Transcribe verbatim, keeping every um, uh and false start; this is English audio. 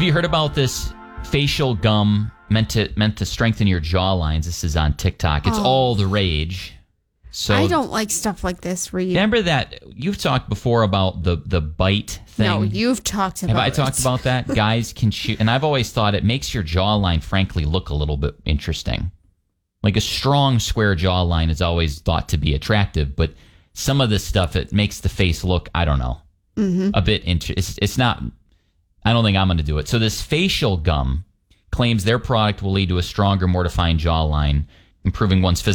Have you heard about this facial gum meant to meant to strengthen your jawlines? This is on TikTok. It's Oh. all the rage. So I don't like stuff like this, Reed. remember that you've talked before about the the bite thing. No, you've talked about Have I it. talked about that? Guys can chew, and I've always thought it makes your jawline, frankly, look a little bit interesting. Like a strong, square jawline is always thought to be attractive, but some of this stuff, it makes the face look, I don't know, Mm-hmm. a bit. Inter- it's, it's not. I don't think I'm going to do it. So this facial gum claims their product will lead to a stronger, more defined jawline, improving one's physical